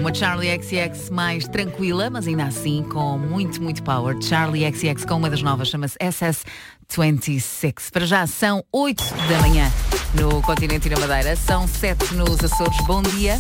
Uma Charli XCX mais tranquila, mas ainda assim com muito power. Charli XCX com uma das novas, chama-se SS26. Para já são 8 da manhã no continente e na Madeira, são 7 nos Açores. Bom dia.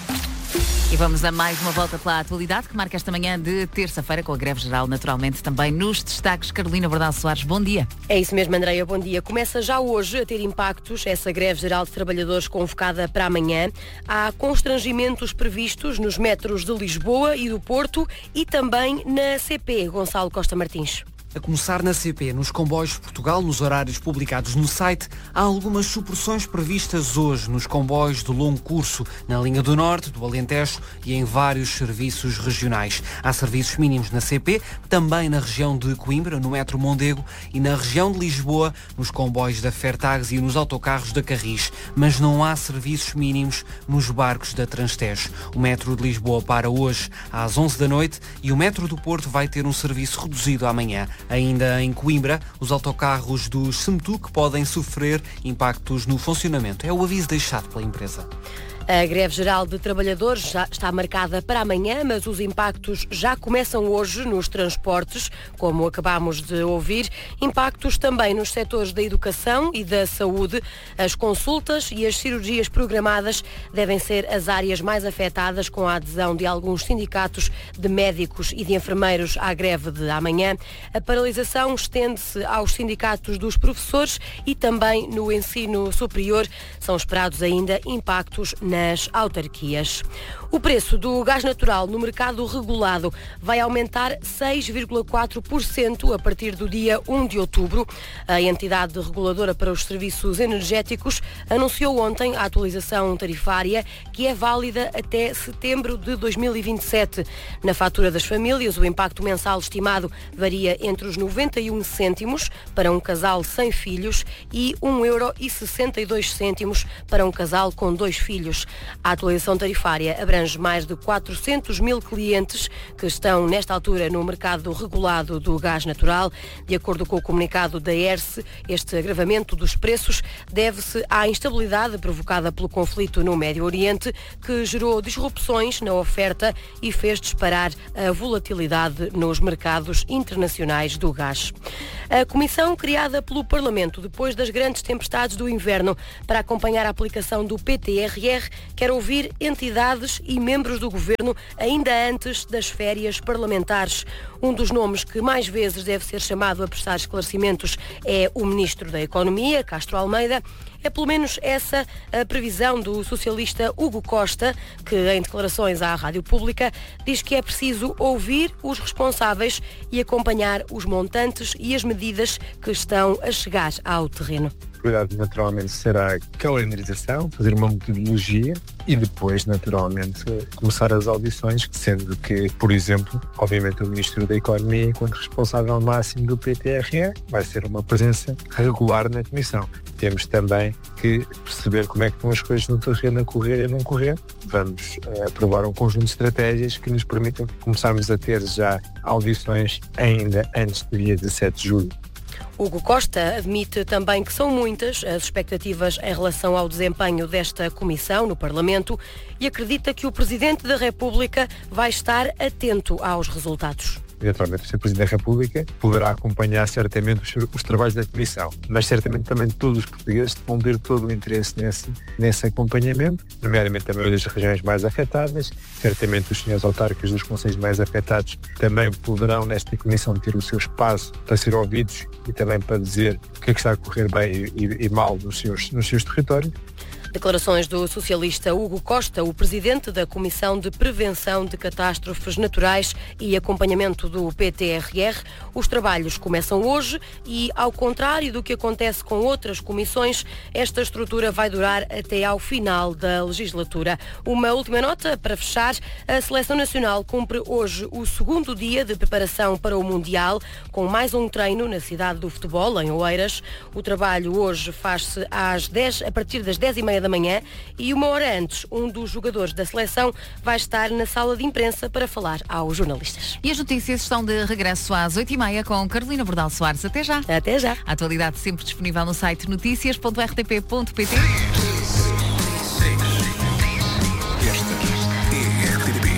E vamos a mais uma volta pela atualidade que marca esta manhã de terça-feira com a greve geral, naturalmente também nos destaques. Carolina Bordal Soares, bom dia. É isso mesmo, Andreia, bom dia. Começa já hoje a ter impactos essa greve geral de trabalhadores convocada para amanhã. Há constrangimentos previstos nos metros de Lisboa e do Porto e também na CP, Gonçalo Costa Martins. A começar na CP, nos comboios de Portugal, nos horários publicados no site, há algumas supressões previstas hoje nos comboios de longo curso, na linha do Norte, do Alentejo e em vários serviços regionais. Há serviços mínimos na CP, também na região de Coimbra, no metro Mondego, e na região de Lisboa, nos comboios da Fertags e nos autocarros da Carris. Mas não há serviços mínimos nos barcos da Transtejo. O metro de Lisboa para hoje às 11 da noite e o metro do Porto vai ter um serviço reduzido amanhã. Ainda em Coimbra, os autocarros do Semetuc podem sofrer impactos no funcionamento. É o aviso deixado pela empresa. A greve geral de trabalhadores já está marcada para amanhã, mas os impactos já começam hoje nos transportes, como acabámos de ouvir. Impactos também nos setores da educação e da saúde. As consultas e as cirurgias programadas devem ser as áreas mais afetadas, com a adesão de alguns sindicatos de médicos e de enfermeiros à greve de amanhã. A paralisação estende-se aos sindicatos dos professores e também no ensino superior. São esperados ainda impactos nas autarquias. O preço do gás natural no mercado regulado vai aumentar 6,4% a partir do dia 1 de outubro. A entidade reguladora para os serviços energéticos anunciou ontem a atualização tarifária, que é válida até setembro de 2027. Na fatura das famílias, o impacto mensal estimado varia entre os 91 cêntimos para um casal sem filhos e 1,62 € para um casal com 2 filhos. A atualização tarifária abrange mais de 400 mil clientes que estão nesta altura no mercado regulado do gás natural. De acordo com o comunicado da ERSE, este agravamento dos preços deve-se à instabilidade provocada pelo conflito no Médio Oriente, que gerou disrupções na oferta e fez disparar a volatilidade nos mercados internacionais do gás. A comissão criada pelo Parlamento depois das grandes tempestades do inverno para acompanhar a aplicação do PTRR quer ouvir entidades e membros do governo ainda antes das férias parlamentares. Um dos nomes que mais vezes deve ser chamado a prestar esclarecimentos é o Ministro da Economia, Castro Almeida. É pelo menos essa a previsão do socialista Hugo Costa, que em declarações à Rádio Pública diz que é preciso ouvir os responsáveis e acompanhar os montantes e as medidas que estão a chegar ao terreno. A prioridade naturalmente será a calendarização, fazer uma metodologia e depois naturalmente começar as audições, sendo que, por exemplo, obviamente o Ministro da Economia, enquanto responsável máximo do PTRE, vai ser uma presença regular na Comissão. Temos também que perceber como é que estão as coisas no terreno a correr e não correr. Vamos aprovar um conjunto de estratégias que nos permitam começarmos a ter já audições ainda antes do dia 17 de julho. Hugo Costa admite também que são muitas as expectativas em relação ao desempenho desta comissão no Parlamento e acredita que o Presidente da República vai estar atento aos resultados. Naturalmente, o Sr. Presidente da República poderá acompanhar certamente os trabalhos da Comissão, mas certamente também todos os portugueses vão ter todo o interesse nesse acompanhamento, nomeadamente também das regiões mais afetadas. Certamente os senhores autárquicos dos concelhos mais afetados também poderão nesta Comissão ter o seu espaço para ser ouvidos e também para dizer o que é que está a correr bem e mal nos seus territórios. Declarações do socialista Hugo Costa, o presidente da Comissão de Prevenção de Catástrofes Naturais e Acompanhamento do PTRR. Os trabalhos começam hoje e, ao contrário do que acontece com outras comissões, esta estrutura vai durar até ao final da legislatura. Uma última nota para fechar. A Seleção Nacional cumpre hoje o segundo dia de preparação para o Mundial, com mais um treino na cidade do futebol, em Oeiras. O trabalho hoje faz-se a partir das 10h30 da manhã e uma hora antes, um dos jogadores da seleção vai estar na sala de imprensa para falar aos jornalistas. E as notícias estão de regresso às 8h30 com Carolina Bordal Soares. Até já. Até já. A atualidade sempre disponível no site noticias.rtp.pt. Esta é a RTP.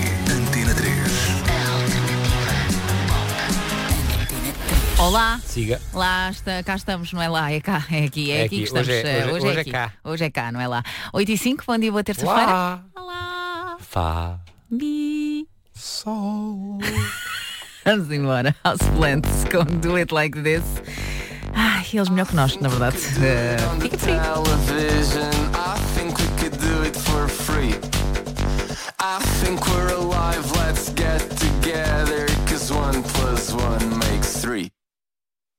Olá. Siga. Cá estamos, não é lá, é cá, é aqui que estamos. Hoje é aqui. cá. Hoje é cá, não é lá. 8h05, bom dia, boa terça-feira. Olá. Fá. Bi. Sol. Vamos embora. House Plants com Do It Like This. Ai, eles melhor que nós, na verdade. Fica frio.